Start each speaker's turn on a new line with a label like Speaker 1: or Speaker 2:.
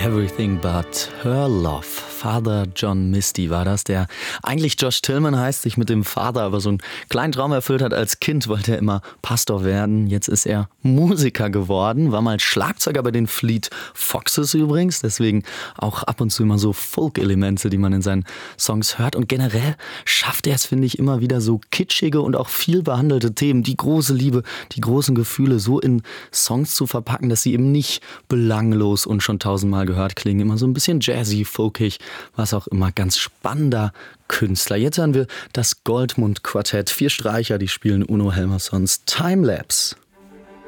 Speaker 1: Everything But Her Love. Father John Misty war das, der eigentlich Josh Tillman heißt, sich mit dem Vater aber so einen kleinen Traum erfüllt hat. Als Kind wollte er immer Pastor werden. Jetzt ist er Musiker geworden, war mal Schlagzeuger bei den Fleet Foxes übrigens. Deswegen auch ab und zu immer so Folk-Elemente, die man in seinen Songs hört. Und generell schafft er es, finde ich, immer wieder so kitschige und auch viel behandelte Themen, die große Liebe, die großen Gefühle so in Songs zu verpacken, dass sie eben nicht belanglos und schon tausendmal gehört klingen. Immer so ein bisschen jazzy, folkig, was auch immer. Ganz spannender Künstler. Jetzt hören wir das Goldmund Quartett. 4 Streicher, die spielen Uno Helmerssons Timelapse.